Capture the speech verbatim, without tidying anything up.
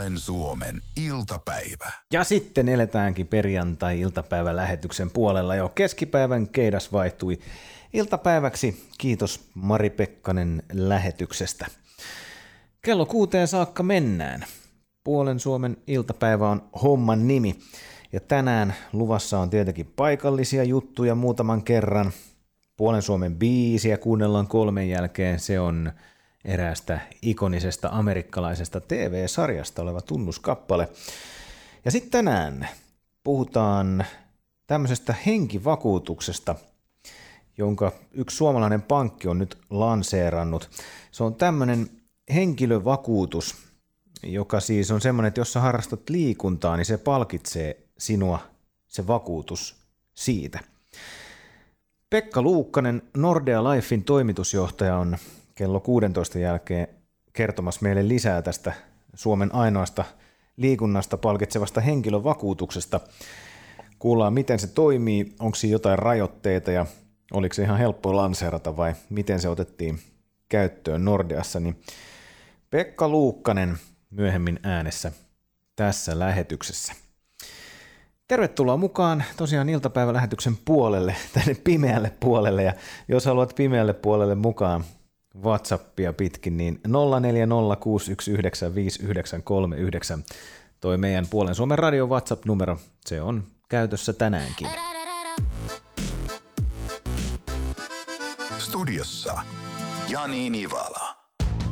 Puolen Suomen iltapäivä. Ja sitten eletäänkin perjantai-iltapäivälähetyksen puolella jo. Keskipäivän keidas vaihtui iltapäiväksi. Kiitos Mari Pekkanen lähetyksestä. Kello kuuteen saakka mennään. Puolen Suomen iltapäivä on homman nimi. Ja tänään luvassa on tietenkin paikallisia juttuja muutaman kerran. Puolen Suomen biisiä kuunnellaan kolmen jälkeen. Se on eräästä ikonisesta amerikkalaisesta T V-sarjasta oleva tunnuskappale. Ja sitten tänään puhutaan tämmöisestä henkivakuutuksesta, jonka yksi suomalainen pankki on nyt lanseerannut. Se on tämmöinen henkilövakuutus, joka siis on semmoinen, että jos sä harrastat liikuntaa, niin se palkitsee sinua, se vakuutus siitä. Pekka Luukkanen, Nordea Lifein toimitusjohtaja, on kello kuudentoista jälkeen kertomassa meille lisää tästä Suomen ainoasta liikunnasta palkitsevasta henkilövakuutuksesta. Kuullaan, miten se toimii, onko siinä jotain rajoitteita ja oliko se ihan helppo lanseerata vai miten se otettiin käyttöön Nordeassa. Niin Pekka Luukkanen myöhemmin äänessä tässä lähetyksessä. Tervetuloa mukaan tosiaan iltapäivälähetyksen puolelle, tänne pimeälle puolelle, ja jos haluat pimeälle puolelle mukaan WhatsAppia pitkin, niin nolla neljä nolla kuusi yksi yhdeksän viisi yhdeksän kolme yhdeksän, toi meidän Puolen Suomen radio WhatsApp-numero, se on käytössä tänäänkin. Studiossa Jani Nivala.